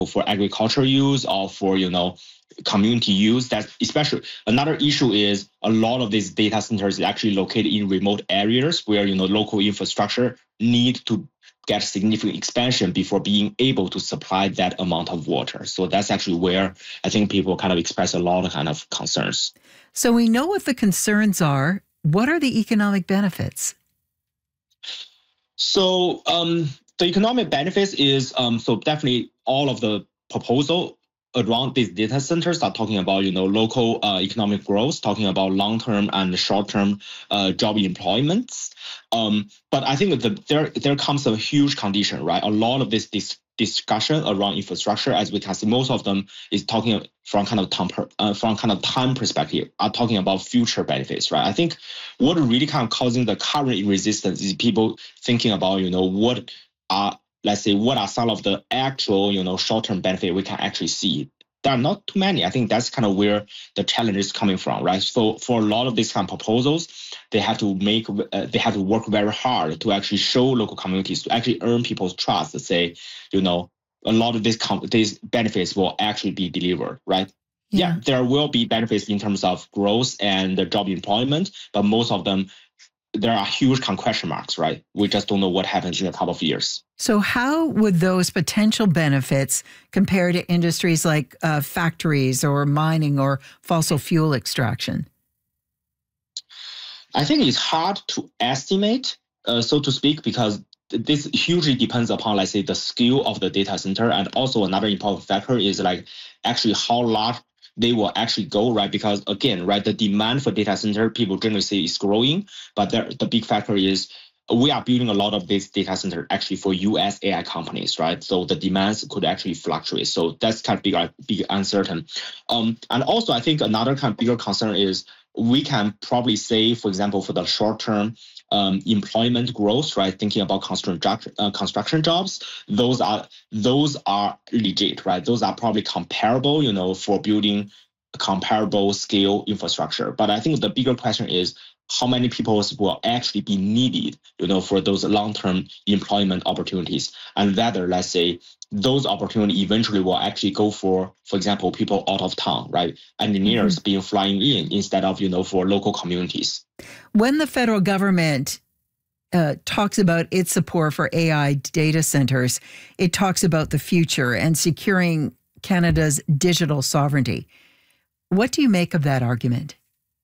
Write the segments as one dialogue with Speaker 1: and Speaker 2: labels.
Speaker 1: for agricultural use or for, community use. That's especially another issue is a lot of these data centers are actually located in remote areas where, local infrastructure need to get significant expansion before being able to supply that amount of water. So that's actually where I think people kind of express a lot of kind of concerns.
Speaker 2: So we know what the concerns are. What are the economic benefits?
Speaker 1: So the economic benefits is so definitely all of the proposal around these data centers are talking about local economic growth, talking about long-term and short-term job employments. But I think that there comes a huge condition, right? A lot of this discussion around infrastructure, as we can see, most of them is talking from kind of time perspective, are talking about future benefits, right? I think what really kind of causing the current resistance is people thinking about, what are some of the actual, short-term benefit we can actually see. There are not too many. I think that's kind of where the challenge is coming from, right? So for a lot of these kind of proposals, they have to work very hard to actually show local communities, to actually earn people's trust, to say, a lot of these benefits will actually be delivered, right? Yeah, there will be benefits in terms of growth and the job employment, but most of them, there are huge question marks, right? We just don't know what happens in a couple of years.
Speaker 2: So how would those potential benefits compare to industries like factories or mining or fossil fuel extraction?
Speaker 1: I think it's hard to estimate, so to speak, because this hugely depends upon, let's say, the scale of the data center. And also another important factor is actually how large they will actually go, right? Because again, right, the demand for data center, people generally say is growing, but the big factor is we are building a lot of this data center actually for US AI companies, right? So the demands could actually fluctuate. So that's kind of big uncertain. And also I think another kind of bigger concern is we can probably say, for example, for the short term employment growth, right? Thinking about construction jobs, those are legit, right? Those are probably comparable, for building comparable scale infrastructure. But I think the bigger question is how many people will actually be needed, for those long-term employment opportunities, and whether, let's say, those opportunities eventually will actually go for example, people out of town, right? Engineers being flying in instead of, for local communities.
Speaker 2: When the federal government talks about its support for AI data centers, it talks about the future and securing Canada's digital sovereignty. What do you make of that argument?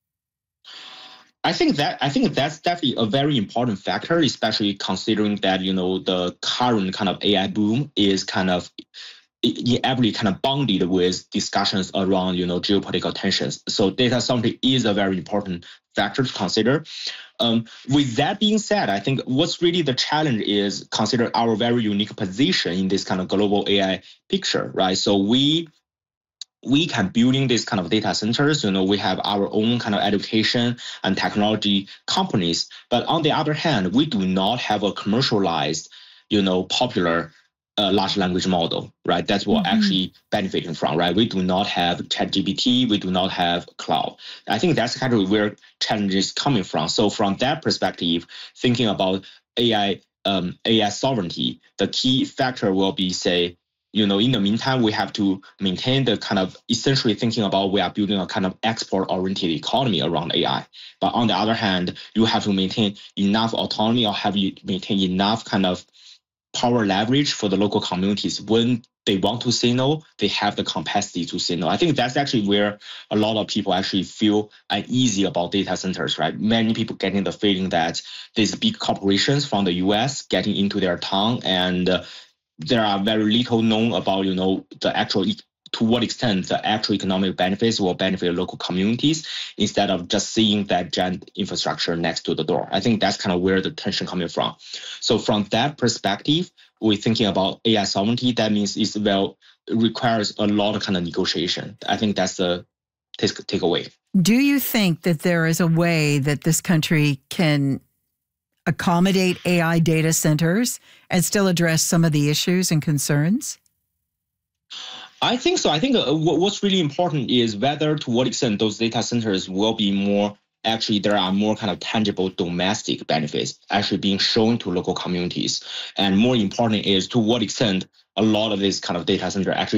Speaker 1: I think that's definitely a very important factor, especially considering that, the current kind of AI boom is kind of inevitably kind of bounded with discussions around, geopolitical tensions. So data sovereignty is a very important factor to consider. With that being said, I think what's really the challenge is consider our very unique position in this kind of global AI picture, right? So we can building these kind of data centers, we have our own kind of education and technology companies. But on the other hand, we do not have a commercialized, popular large language model, right? That's what actually benefiting from, right? We do not have ChatGPT, we do not have cloud. I think that's kind of where challenge is coming from. So from that perspective, thinking about AI sovereignty, the key factor will be, say, in the meantime, we have to maintain the kind of essentially thinking about we are building a kind of export-oriented economy around AI. But on the other hand, you have to maintain enough autonomy or have you maintain enough kind of power leverage for the local communities. When they want to say no, they have the capacity to say no. I think that's actually where a lot of people actually feel uneasy about data centers, right? Many people getting the feeling that these big corporations from the US getting into their town and there are very little known about, the actual, to what extent the actual economic benefits will benefit local communities instead of just seeing that giant infrastructure next to the door. I think that's kind of where the tension coming from. So from that perspective, we're thinking about AI sovereignty. That means it requires a lot of kind of negotiation. I think that's the takeaway.
Speaker 2: Do you think that there is a way that this country can accommodate AI data centers and still address some of the issues and concerns?
Speaker 1: I think so. I think what's really important is whether to what extent those data centers will be more actually there are more kind of tangible domestic benefits actually being shown to local communities. And more important is to what extent a lot of this kind of data center actually